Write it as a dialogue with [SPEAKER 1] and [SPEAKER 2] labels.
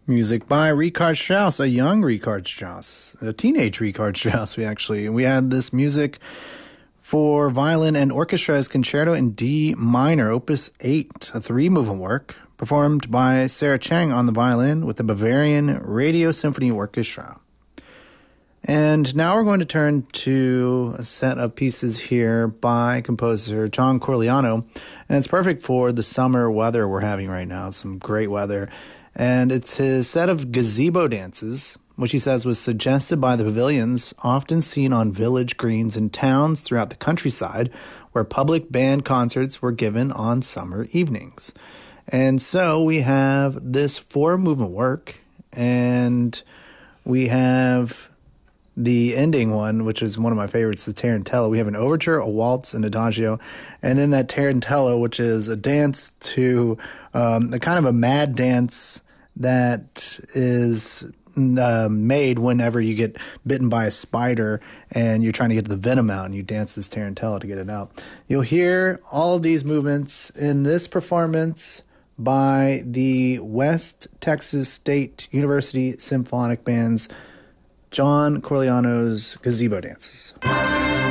[SPEAKER 1] Music by Richard Strauss, a young Richard Strauss, a teenage Richard Strauss. We had this music for violin and orchestra as Concerto in D minor, Opus 8, a 3-movement work performed by Sarah Chang on the violin with the Bavarian Radio Symphony Orchestra. And now we're going to turn to a set of pieces here by composer John Corigliano, and it's perfect for the summer weather we're having right now. Some great weather. And it's his set of gazebo dances, which he says was suggested by the pavilions often seen on village greens in towns throughout the countryside where public band concerts were given on summer evenings. And so we have this 4-movement work, and we have the ending one, which is one of my favorites, the Tarantella. We have an overture, a waltz, an adagio, and then that Tarantella, which is a dance to a kind of a mad dance that is made whenever you get bitten by a spider and you're trying to get the venom out, and you dance this Tarantella to get it out. You'll hear all of these movements in this performance by the West Texas State University Symphonic Band's John Corigliano's Gazebo Dances.